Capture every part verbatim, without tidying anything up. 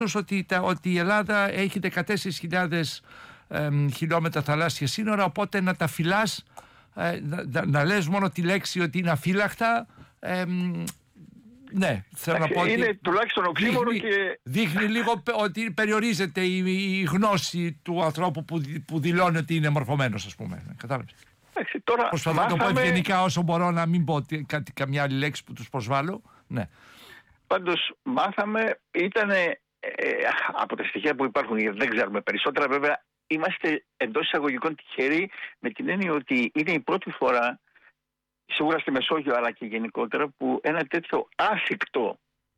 ότι, τα, ότι η Ελλάδα έχει δεκατέσσερις χιλιάδες ε, χιλιόμετρα θαλάσσια σύνορα, οπότε να τα φυλάς, ε, να, να, να λες μόνο τη λέξη ότι είναι αφύλακτα. Ε, ναι, θέλω να πω είναι ότι τουλάχιστον οξύμορο δείχνει, και... δείχνει λίγο ότι περιορίζεται η, η γνώση του ανθρώπου που, που δηλώνει ότι είναι μορφωμένος, ας πούμε. Κατάλαβες. Προσπαθώ να το πω ευγενικά όσο μπορώ, να μην πω κάτι, καμιά άλλη λέξη που τους προσβάλλω. Ναι. Πάντως μάθαμε, ήταν ε, από τα στοιχεία που υπάρχουν, γιατί δεν ξέρουμε περισσότερα βέβαια, είμαστε εντός εισαγωγικών τυχεροί με την έννοια ότι είναι η πρώτη φορά, σίγουρα στη Μεσόγειο αλλά και γενικότερα, που ένα τέτοιο άσυκτο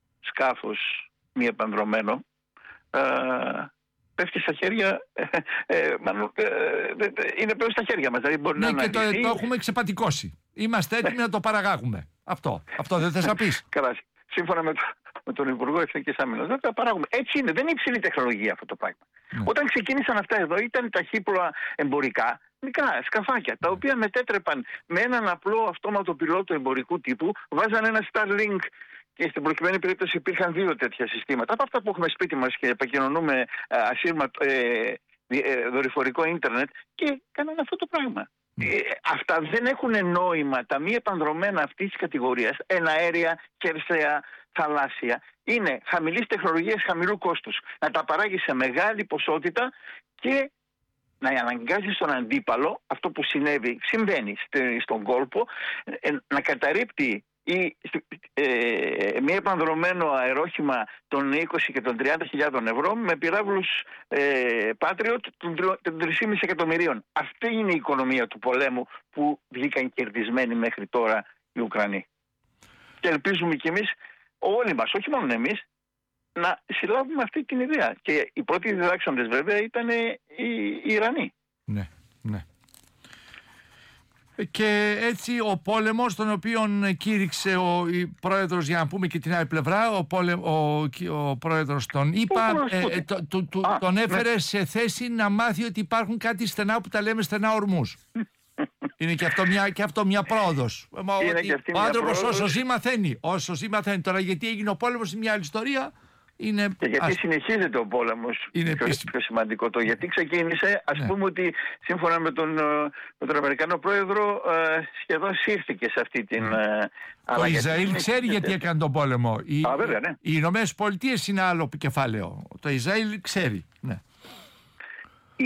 σκάφος μη επανδρωμένο ε, πέφτει στα χέρια, ε, ε, μάλλον, ε, είναι πλέον στα χέρια μας. Δηλαδή μπορεί ναι, να και το, το έχουμε ξεπατικώσει. Είμαστε έτοιμοι να το παραγάγουμε. Αυτό, αυτό δεν θες να πεις. Καλά, σύμφωνα με, το, με τον Υπουργό Εθνικής Άμυνας, δεν τα παράγουμε. Έτσι είναι, δεν είναι υψηλή τεχνολογία αυτό το πράγμα. Ναι. Όταν ξεκίνησαν αυτά εδώ ήταν ταχύπλοα εμπορικά, μικρά σκαφάκια, τα οποία μετέτρεπαν με έναν απλό αυτόματο πιλότο εμπορικού τύπου, βάζαν ένα Starlink. Και στην προκειμένη περίπτωση υπήρχαν δύο τέτοια συστήματα. Από αυτά που έχουμε σπίτι μας και επικοινωνούμε ασύρματο ε, ε, δορυφορικό ίντερνετ, και κάνανε αυτό το πράγμα. Mm. Ε, αυτά δεν έχουν νόημα. Τα μη επανδρομένα αυτής της κατηγορίας, εναέρια, χερσαία, θαλάσσια, είναι χαμηλής τεχνολογίας, χαμηλού κόστους. Να τα παράγει σε μεγάλη ποσότητα και να αναγκάζει τον αντίπαλο, αυτό που συνέβη, συμβαίνει στον κόλπο, ε, να καταρρίπτει ή ε, μη επανδρομένο αερόχημα των είκοσι και των τριάντα χιλιάδων ευρώ με πυράβλους ε, Patriot των τρία κόμμα πέντε εκατομμυρίων. Αυτή είναι η οικονομία του πολέμου που βγήκαν κερδισμένοι μέχρι τώρα οι Ουκρανοί. Και ελπίζουμε κι εμείς, όλοι μας, όχι μόνο εμείς, να συλλάβουμε αυτή την ιδέα. Και οι πρώτοι διδάξαντες βέβαια ήταν οι, οι Ιρανοί. Ναι, ναι. Και έτσι ο πόλεμος, τον οποίον κήρυξε ο πρόεδρος, για να πούμε και την άλλη πλευρά, ο, πόλε, ο, ο πρόεδρος τον είπα, ε, ε, το, το, το, Α, τον έφερε ναι. σε θέση να μάθει ότι υπάρχουν κάτι στενά που τα λέμε στενά ορμούς. Είναι και αυτό μια, και αυτό μια πρόοδος. Ο άνθρωπος όσο ζει μαθαίνει, όσο ζει μαθαίνει. Τώρα γιατί έγινε ο πόλεμος είναι μια άλλη ιστορία. Είναι... Και γιατί ας... συνεχίζεται ο πόλεμος, είναι πιο, πιο σημαντικό το γιατί ξεκίνησε, ας ναι. πούμε ότι σύμφωνα με τον, με τον Αμερικανό πρόεδρο σχεδόν σύρθηκε σε αυτή την ναι. Το Ισραήλ ξέρει γιατί έκανε τον πόλεμο. Οι, Α, βέβαια, ναι. οι Ηνωμένες Πολιτείες είναι άλλο κεφάλαιο. Το Ισραήλ ξέρει. Ναι. Οι,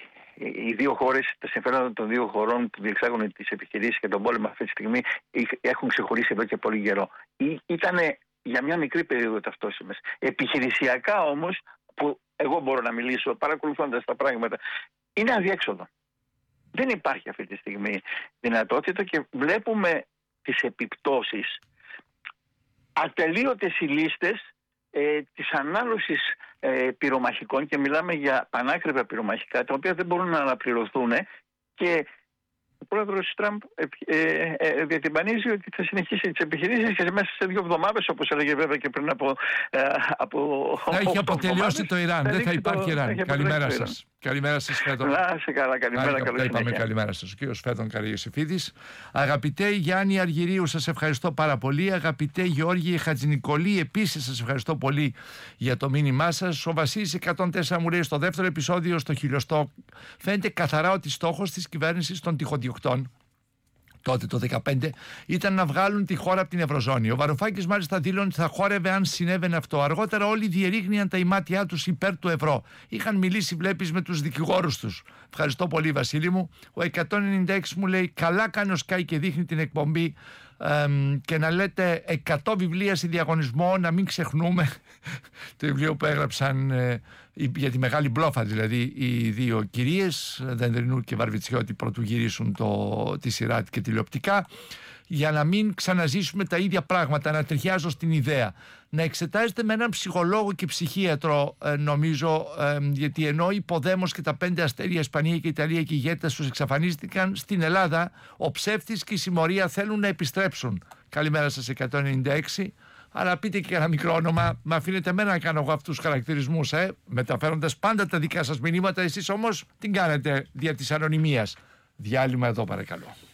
οι δύο χώρες, τα συμφέροντα των δύο χωρών που διεξάγουν τις επιχειρήσεις και τον πόλεμο αυτή τη στιγμή έχουν ξεχωρίσει εδώ και πολύ καιρό. Ήτανε για μια μικρή περίοδο ταυτόσιμες. Επιχειρησιακά όμως, που εγώ μπορώ να μιλήσω παρακολουθώντας τα πράγματα, είναι αδιέξοδο. Δεν υπάρχει αυτή τη στιγμή δυνατότητα και βλέπουμε τις επιπτώσεις, ατελείωτες οι λίστες ε, της ανάλωσης ε, πυρομαχικών, και μιλάμε για πανάκριβα πυρομαχικά, τα οποία δεν μπορούν να αναπληρωθούν, και ο πρόεδρος Τραμπ ε, ε, ε, διατυμπανίζει ότι θα συνεχίσει τις επιχειρήσεις και μέσα σε δύο εβδομάδες, όπως έλεγε βέβαια και πριν από... Ε, από θα έχει αποτελειώσει το Ιράν, δεν θα υπάρχει το, Ιράν. Καλημέρα σας. Καλημέρα σας, Φέδων. Να σε καλά, καλημέρα. Καλώς είπαμε καλημέρα σας. Ο κύριος Φέδων Καραγιοσηφίδης. Αγαπητέ Γιάννη Αργυρίου, σας ευχαριστώ πάρα πολύ. Αγαπητέ Γεώργη Χατζηνικολή, επίσης σας ευχαριστώ πολύ για το μήνυμά σας. Ο Βασίλης εκατόν τέσσερα μου λέει στο δεύτερο επεισόδιο, στο χιλιοστό, φαίνεται καθαρά ότι στόχος της κυβέρνησης των τυχοδιοκτών τότε το δεκαπέντε ήταν να βγάλουν τη χώρα από την Ευρωζώνη. Ο Βαρουφάκης μάλιστα δήλωνε ότι θα χόρευε αν συνέβαινε αυτό. Αργότερα όλοι διερήγνυαν τα ημάτια τους υπέρ του ευρώ. Είχαν μιλήσει, βλέπεις, με τους δικηγόρους τους. Ευχαριστώ πολύ, Βασίλη μου. Ο εκατόν ενενήντα έξι μου λέει: καλά κάνει ο Sky και δείχνει την εκπομπή εμ, και να λέτε εκατό βιβλία σε διαγωνισμό, να μην ξεχνούμε το βιβλίο που έγραψαν ε, για τη μεγάλη μπλόφα, δηλαδή οι δύο κυρίες, Δενδρινού και Βαρβιτσιώτη, πρωτού γυρίσουν το, τη σειρά και τηλεοπτικά, για να μην ξαναζήσουμε τα ίδια πράγματα, να ταιριάζω στην ιδέα. Να εξετάζετε με έναν ψυχολόγο και ψυχίατρο, ε, νομίζω, ε, γιατί ενώ οι Ποδέμος και τα πέντε αστέρια, Ισπανία και Ιταλία και οι ηγέτες τους εξαφανίστηκαν, στην Ελλάδα ο ψεύτης και η συμμορία θέλουν να επιστρέψουν. Καλημέρα σας, εκατόν ενενήντα έξι. Αλλά πείτε και ένα μικρό όνομα, με αφήνετε εμένα να κάνω εγώ αυτούς τους χαρακτηρισμούς, ε, μεταφέροντας πάντα τα δικά σας μηνύματα, εσείς όμως την κάνετε δια της ανωνυμίας. Διάλειμμα εδώ παρακαλώ.